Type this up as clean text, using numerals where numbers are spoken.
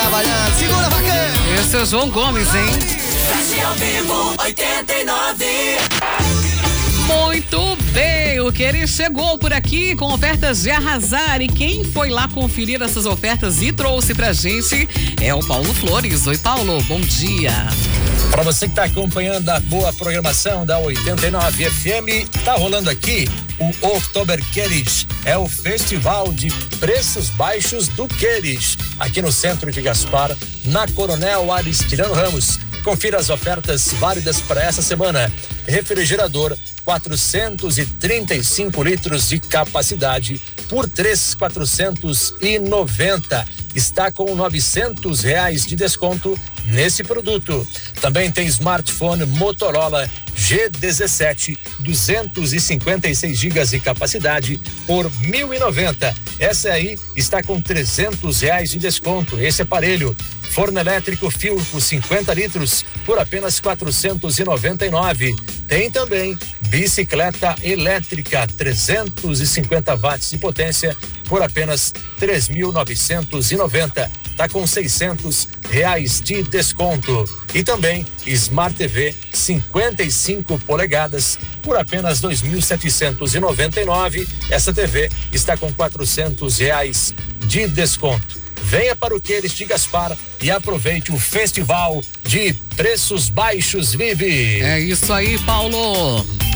trabalhando. Segura, vaqueiro. Esse é o João Gomes, hein? Flash ao vivo 89. Muito bem, o Querer chegou por aqui com ofertas de arrasar, e quem foi lá conferir essas ofertas e trouxe pra gente é o Paulo Flores. Oi, Paulo, bom dia. Para você que está acompanhando a boa programação da 89 FM, tá rolando aqui o Oktober Queres, é o festival de preços baixos do Queres, aqui no centro de Gaspar, na Coronel Aristiliano Ramos. Confira as ofertas válidas para essa semana. Refrigerador 435 litros de capacidade por 3.490. Está com R$900 de desconto nesse produto. Também tem smartphone Motorola G17, 256 GB de capacidade por R$1.090. Essa aí está com R$300 de desconto, esse aparelho. Forno elétrico Philco 50 litros por apenas R$499. Tem também bicicleta elétrica 350 watts de potência por apenas R$3.990. Tá com R$600 de desconto. E também Smart TV 55 polegadas por apenas R$2.799. Essa TV está com R$400 de desconto. Venha para o Queres de Gaspar e aproveite o festival de preços baixos Vive. É isso aí, Paulo.